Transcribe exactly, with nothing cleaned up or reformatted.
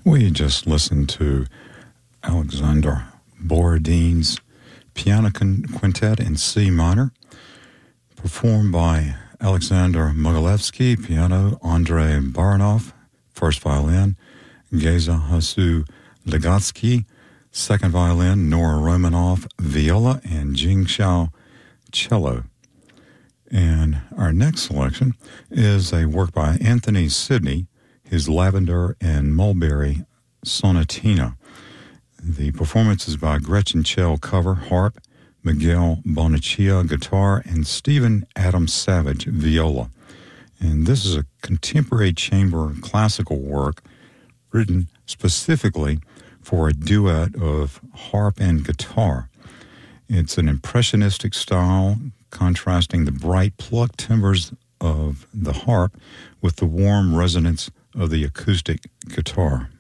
We just listened to Alexander Borodin's Piano Quintet in C minor, performed by Alexander Mogilevsky, piano, Andrei Baranov, first violin, Geza Hasu Legatsky, second violin, Nora Romanoff, viola, and Jing Xiao, cello. And our next selection is a work by Anthony Sidney, his Lavender and Mulberry Sonatina. The performance is by Gretchen Chell cover, harp, Miguel Bonaccia guitar, and Stephen Adam Savage viola. And this is a contemporary chamber classical work written specifically for a duet of harp and guitar. It's an impressionistic style, contrasting the bright plucked timbres of the harp with the warm resonance of the acoustic guitar.